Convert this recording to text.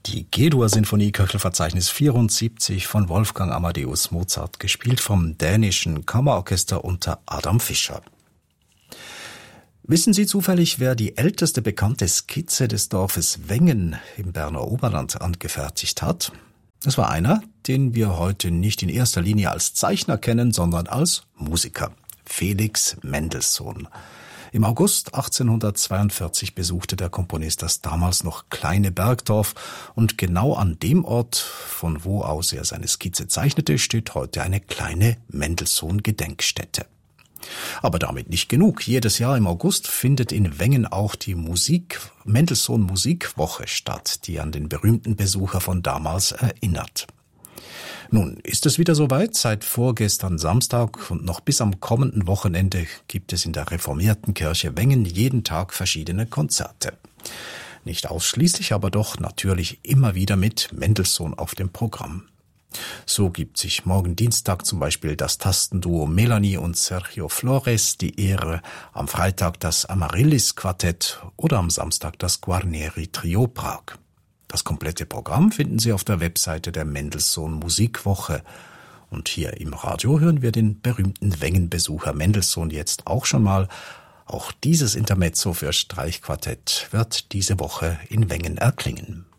Die G-Dur-Sinfonie Köchelverzeichnis 74 von Wolfgang Amadeus Mozart, gespielt vom dänischen Kammerorchester unter Adam Fischer. Wissen Sie zufällig, wer die älteste bekannte Skizze des Dorfes Wengen im Berner Oberland angefertigt hat? Es war einer, den wir heute nicht in erster Linie als Zeichner kennen, sondern als Musiker. Felix Mendelssohn. Im August 1842 besuchte der Komponist das damals noch kleine Bergdorf und genau an dem Ort, von wo aus er seine Skizze zeichnete, steht heute eine kleine Mendelssohn-Gedenkstätte. Aber damit nicht genug. Jedes Jahr im August findet in Wengen auch die Mendelssohn-Musikwoche statt, die an den berühmten Besucher von damals erinnert. Nun ist es wieder soweit. Seit vorgestern Samstag und noch bis am kommenden Wochenende gibt es in der reformierten Kirche Wengen jeden Tag verschiedene Konzerte. Nicht ausschließlich, aber doch natürlich immer wieder mit Mendelssohn auf dem Programm. So gibt sich morgen Dienstag zum Beispiel das Tastenduo Melanie und Sergio Flores die Ehre, am Freitag das Amaryllis-Quartett oder am Samstag das Guarneri Trio Prag. Das komplette Programm finden Sie auf der Webseite der Mendelssohn Musikwoche. Und hier im Radio hören wir den berühmten Wengen-Besucher Mendelssohn jetzt auch schon mal. Auch dieses Intermezzo für Streichquartett wird diese Woche in Wengen erklingen.